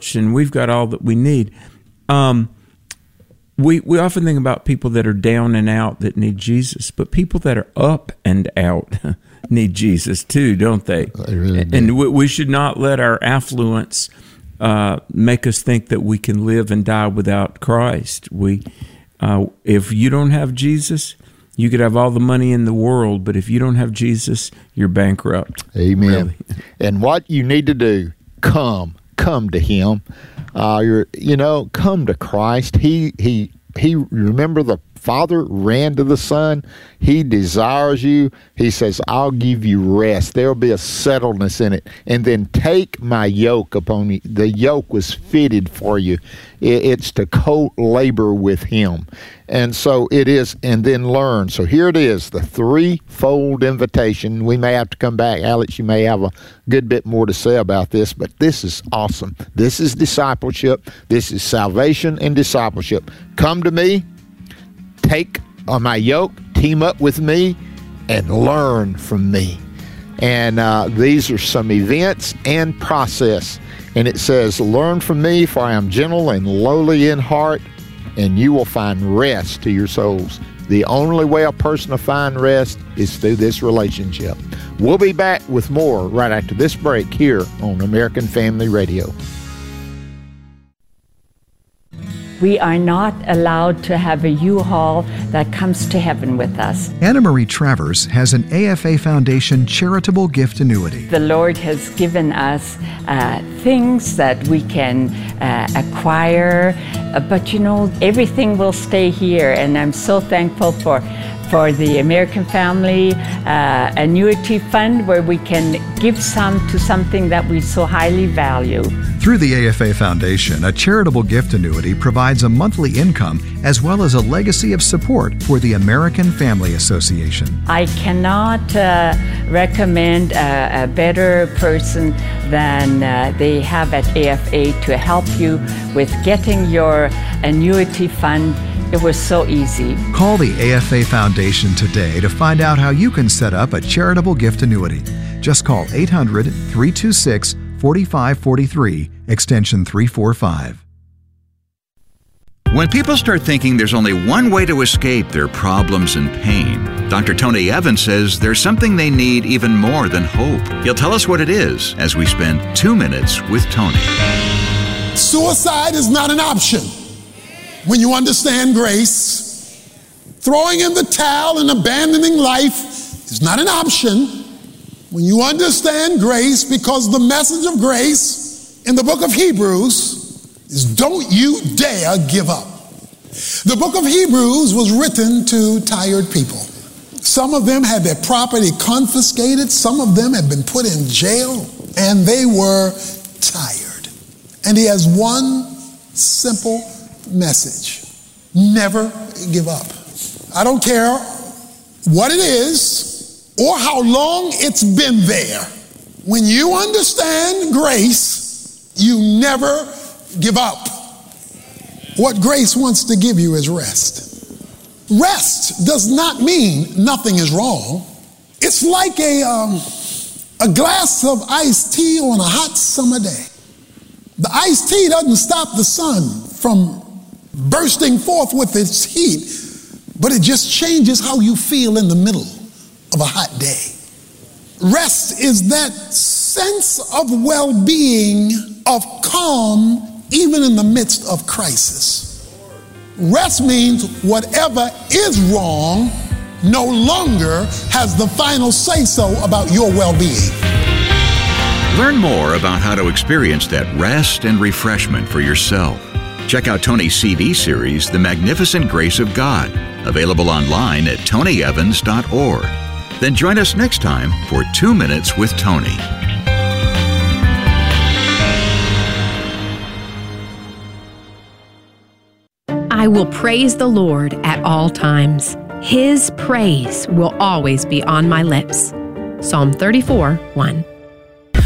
rich and we've got all that we need. We often think about people that are down and out that need Jesus, but people that are up and out need Jesus too, don't they? They really do. And we should not let our affluence make us think that we can live and die without Christ. If you don't have Jesus, you could have all the money in the world, but if you don't have Jesus, you're bankrupt. Amen. Really. And what you need to do, come to Him. Come to Christ. He remember the Father ran to the Son. He desires you. He says, I'll give you rest. There'll be a settledness in it. And then take my yoke upon you. The yoke was fitted for you. It's to co-labor with Him. And so it is, and then learn. So here it is, the threefold invitation. We may have to come back. Alex, you may have a good bit more to say about this, but this is awesome. This is discipleship. This is salvation and discipleship. Come to me. Take my yoke, team up with me, and learn from me. And these are some events and process. And it says, learn from me, for I am gentle and lowly in heart, and you will find rest to your souls. The only way a person will find rest is through this relationship. We'll be back with more right after this break here on American Family Radio. We are not allowed to have a U-Haul that comes to heaven with us. Anna Marie Travers has an AFA Foundation charitable gift annuity. The Lord has given us things that we can acquire, but everything will stay here, and I'm so thankful for the American Family Annuity Fund, where we can give some to something that we so highly value. Through the AFA Foundation, a charitable gift annuity provides a monthly income as well as a legacy of support for the American Family Association. I cannot recommend a better person than they have at AFA to help you with getting your annuity fund. It was so easy. Call the AFA Foundation today to find out how you can set up a charitable gift annuity. Just call 800-326-4543, extension 345. When people start thinking there's only one way to escape their problems and pain, Dr. Tony Evans says there's something they need even more than hope. He'll tell us what it is as we spend 2 minutes with Tony. Suicide is not an option. When you understand grace, throwing in the towel and abandoning life is not an option. When you understand grace, because the message of grace in the book of Hebrews is don't you dare give up. The book of Hebrews was written to tired people. Some of them had their property confiscated. Some of them had been put in jail, and they were tired. And he has one simple message: never give up. I don't care what it is or how long it's been there. When you understand grace, you never give up. What grace wants to give you is rest. Rest does not mean nothing is wrong. It's like a glass of iced tea on a hot summer day. The iced tea doesn't stop the sun from bursting forth with its heat, but it just changes how you feel in the middle of a hot day. Rest is that sense of well-being, of calm, even in the midst of crisis. Rest means whatever is wrong no longer has the final say-so about your well-being. Learn more about how to experience that rest and refreshment for yourself. Check out Tony's CD series, The Magnificent Grace of God, available online at tonyevans.org. Then join us next time for 2 Minutes with Tony. I will praise the Lord at all times. His praise will always be on my lips. Psalm 34:1.